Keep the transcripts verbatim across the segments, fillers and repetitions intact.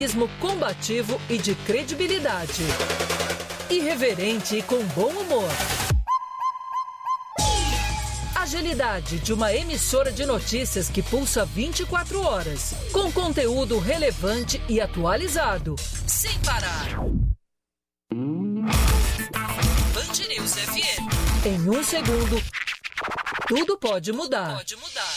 Combativo e de credibilidade. Irreverente e com bom humor. Agilidade de uma emissora de notícias que pulsa vinte e quatro horas, com conteúdo relevante e atualizado, sem parar. Band News F M. Em um segundo, tudo pode mudar. Tudo pode mudar.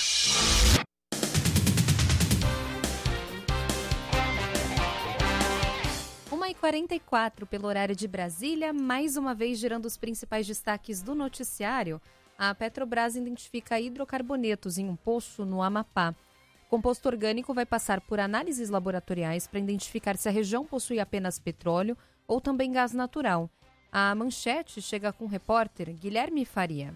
uma e quarenta e quatro pelo horário de Brasília, mais uma vez girando os principais destaques do noticiário. A Petrobras identifica hidrocarbonetos em um poço no Amapá. O composto orgânico vai passar por análises laboratoriais para identificar se a região possui apenas petróleo ou também gás natural. A manchete chega com o repórter Guilherme Faria.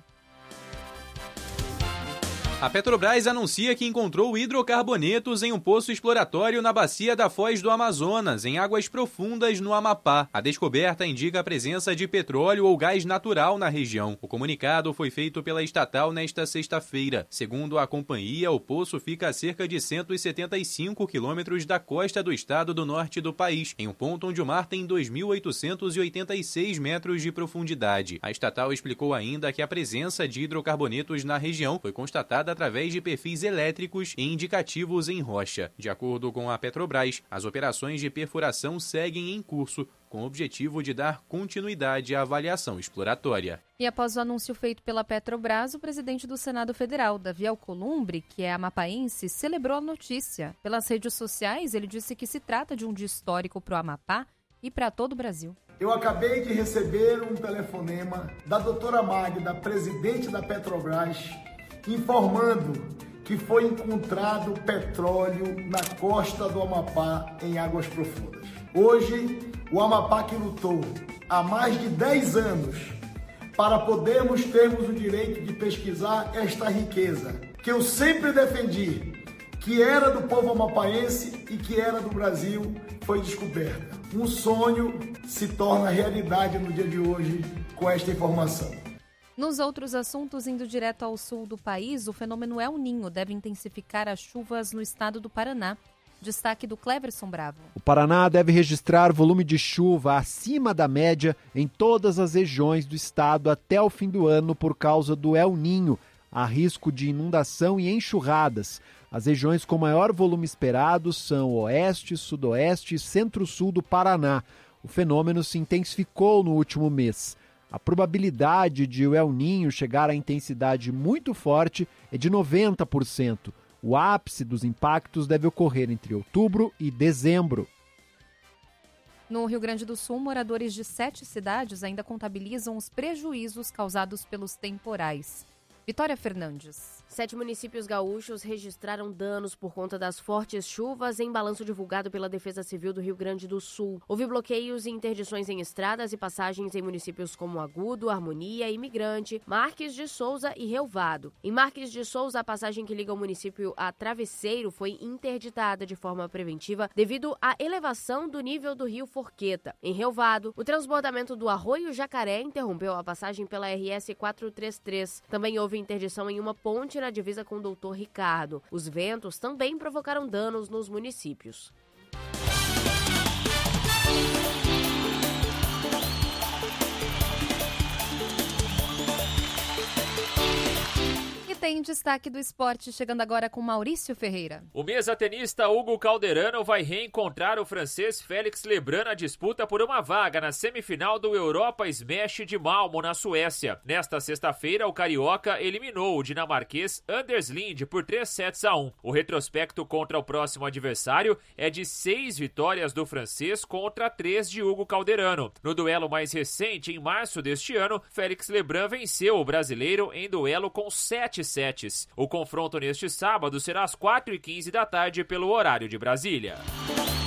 A Petrobras anuncia que encontrou hidrocarbonetos em um poço exploratório na bacia da Foz do Amazonas, em águas profundas no Amapá. A descoberta indica a presença de petróleo ou gás natural na região. O comunicado foi feito pela estatal nesta sexta-feira. Segundo a companhia, o poço fica a cerca de cento e setenta e cinco quilômetros da costa do estado do norte do país, em um ponto onde o mar tem dois mil oitocentos e oitenta e seis metros de profundidade. A estatal explicou ainda que a presença de hidrocarbonetos na região foi constatada através de perfis elétricos e indicativos em rocha. De acordo com a Petrobras, as operações de perfuração seguem em curso, com o objetivo de dar continuidade à avaliação exploratória. E após o anúncio feito pela Petrobras, o presidente do Senado Federal, Davi Alcolumbre, que é amapaense, celebrou a notícia. Pelas redes sociais, ele disse que se trata de um dia histórico para o Amapá e para todo o Brasil. Eu acabei de receber um telefonema da doutora Magda, presidente da Petrobras, informando que foi encontrado petróleo na costa do Amapá em águas profundas. Hoje, o Amapá que lutou há mais de dez anos para podermos termos o direito de pesquisar esta riqueza, que eu sempre defendi, que era do povo amapaense e que era do Brasil, foi descoberta. Um sonho se torna realidade no dia de hoje com esta informação. Nos outros assuntos, indo direto ao sul do país, o fenômeno El Niño deve intensificar as chuvas no estado do Paraná. Destaque do Cleverson Bravo. O Paraná deve registrar volume de chuva acima da média em todas as regiões do estado até o fim do ano por causa do El Niño. Há risco de inundação e enxurradas. As regiões com maior volume esperado são o oeste, sudoeste e centro-sul do Paraná. O fenômeno se intensificou no último mês. A probabilidade de o El Niño chegar a intensidade muito forte é de noventa por cento. O ápice dos impactos deve ocorrer entre outubro e dezembro. No Rio Grande do Sul, moradores de sete cidades ainda contabilizam os prejuízos causados pelos temporais. Vitória Fernandes. Sete municípios gaúchos registraram danos por conta das fortes chuvas em balanço divulgado pela Defesa Civil do Rio Grande do Sul. Houve bloqueios e interdições em estradas e passagens em municípios como Agudo, Harmonia, Imigrante, Marques de Souza e Relvado. Em Marques de Souza, a passagem que liga o município a Travesseiro foi interditada de forma preventiva devido à elevação do nível do rio Forqueta. Em Relvado, o transbordamento do Arroio Jacaré interrompeu a passagem pela R S quatrocentos e trinta e três. Também houve interdição em uma ponte na divisa com o doutor Ricardo. Os ventos também provocaram danos nos municípios. Tem destaque do esporte, chegando agora com Maurício Ferreira. O mesa-tenista Hugo Calderano vai reencontrar o francês Félix Lebrun na disputa por uma vaga na semifinal do Europa Smash de Malmo, na Suécia. Nesta sexta-feira, o carioca eliminou o dinamarquês Anders Lind por três sets a um. O retrospecto contra o próximo adversário é de seis vitórias do francês contra três de Hugo Calderano. No duelo mais recente, em março deste ano, Félix Lebrun venceu o brasileiro em duelo com sete sets. O confronto neste sábado será às quatro e quinze da tarde pelo horário de Brasília.